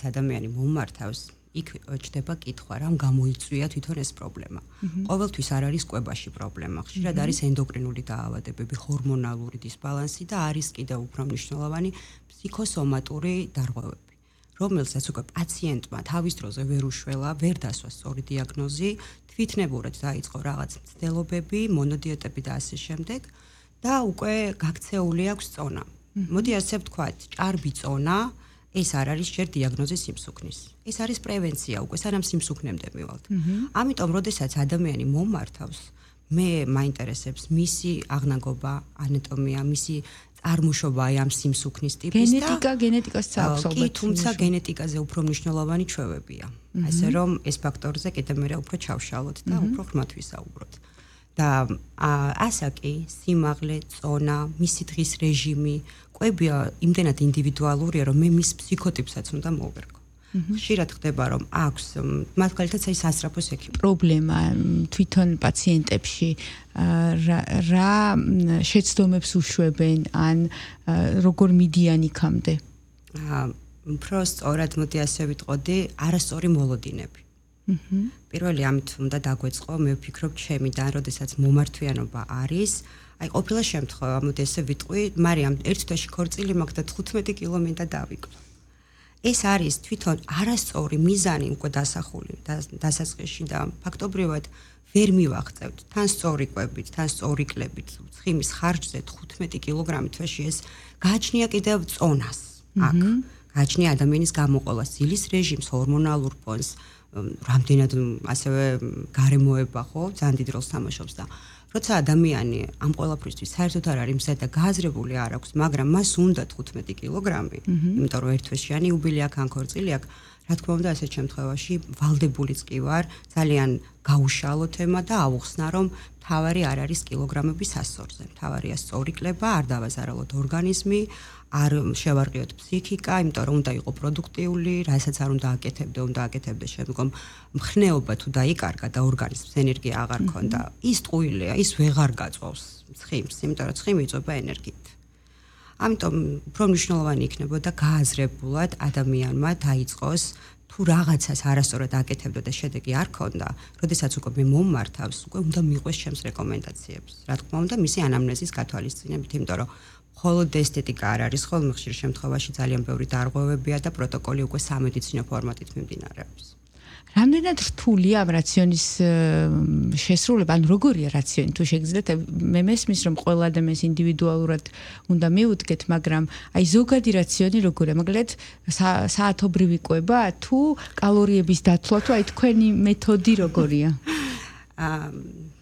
ადამიანი მომმართავს, იქ ჩდება კითხვა, რამ გამოიწვია თვითონ ეს პრობლემა. ყოველთვის არ არის კვებაში პრობლემა. ხშირად არის ენდოკრინული დაავადებები, ჰორმონალური დისბალანსი და არის კიდევ უფრო მნიშვნელოვანი ფსიქოსომატური დარღვევები, რომელსაც უკვე პაციენტმა თავის დროზე ვერ უშველა, ვერ დასვა სწორი დიაგნოზი, თვითნებურად დაიწყო რაღაც მცდელობები, მონოდიეტები და ასე შემდეგ და უკვე გაქცეული აქვს წონა. მოდი ასე ვთქვათ, ჭარბი წონა ეს არ არის ჯერ დიაგნოზის სიმსუქნის. ეს არის პრევენცია უკვე სანამ სიმსუქნემდე მივალთ. ამიტომ, როდესაც ადამიანი მომმართავს, მე მაინტერესებს მისი აღნაგობა, ანატომია, მისი წარმოშობა ამ სიმსუქნის ტიპის და გენეტიკას აქვს ალბათ. კი, თუმცა გენეტიკაზე უფრო მნიშვნელოვანი ჩვევებია. ასე რომ ეს ფაქტორზე კიდევ მე უფრო ჩავშალოთ და უფრო ხმათ ვისაუბროთ. და ასაკი, სიმაღლე, წონა, მისი დღის რეჟიმი, კვებია იმდენად ინდივიდუალურია, რომ მე მის ფსიქოტიპსაც უნდა მოვერგო. ხშირად ხდება, რომ აქვს მაგალითად ის ასრაფოს ექიმი. პრობლემა თვითონ პაციენტებში რა შეცდომებს უშვებენ ან როგორ მიდიან იქამდე? უფრო სწორად მოდი ასე ვიტყოდი, არასწორი მოლოდინები. პირველი ამით უნდა დაგვეწყო, მე ვფიქრობ ჩემიდან, როდესაც მომართვიანობა არის, აი ყოფილა შემთხვევა, მოდი ასე ვიტყვი, მარიამ ერთ თვეში ქორწილი მაქვს და 15 კილო მინდა დავიკლო. ეს არის თვითონ არასწორი მიზანი უკვე დასახული დასაწყისში და ფაქტობრივად ვერ მივაღწევთ თან სწორი კვებით, თან სწორი კლებით, ცხიმის ხარჯზე 15 კილოგრამი თვეში ეს გააჩნია კიდევ წონას. აქ გააჩნია ადამიანის გამოყოლას, ძილის რეჟიმს, ჰორმონალურ ფონს, რამდენად ასევე გარემოება ხო, ძალიან დიდ როლს თამაშობს და როცა ადამიანი ამ ყველაფრისთვის საერთოდ არ არის მზად და გააზრებული არ აქვს, მაგრამ მას უნდა 15 კილოგრამი, იმიტომ რომ ერთთვეშიანი უბილი აქვს ან ქორწილი აქვს, რა თქმა უნდა, ასეთ შემთხვევაში ვალდებულიც კი ვარ, ძალიან გაუშალო თემა და ავუხსნა, რომ თავარი არ არის კილოგრამების ასწორზე. თავარია სწორი კლება, არ დავაზარალოთ ორგანიზმი, არ შევარყიოთ ფსიქიკა, იმიტომ რომ უნდა იყო პროდუქტიული, რასაც არ უნდა აკეთებდე შემდგომ მხნეობა თუ დაიკარგა და ორგანიზმს ენერგია აღარ ქონდა, ის ტყუილია, ის ვეღარ გაწვავს ცხიმს, იმიტომ რომ ცხიმი იწვება ენერგიით. ამიტომ უფრო მნიშვნელოვანი იქნებოდა გააზრებულად ადამიანმა დაიწყოს თუ რაღაცას არასწორად აკეთებდა და შედეგი არ ქონდა, როდესაც უკვე მე მომმართავს, უკვე უნდა მიყვეს ჩემს რეკომენდაციებს. რა თქმა უნდა, მისი ანამნეზის გათვალისწინებით, იმიტომ რომ მხოლოდ ესთეტიკა არ არის, ხოლმე ხშირ შემთხვევაში ძალიან ბევრი დარღვევებია და პროტოკოლი უკვე სამედიცინო ფორმატით მიმდინარეობს. რამდენად რთულია ამ რაციონის შესრულება, ან როგორია რაციონი, თუ შეგიძლიათ, მე მესმის, რომ ყველა ადამიანს ინდივიდუალურად უნდა მიუდგეთ, მაგრამ აი ზოგადი რაციონი როგორია, მაგალითად საათობრივი კვება, თუ კალორიების დათვლა, თუ აი თქვენი მეთოდი როგორია?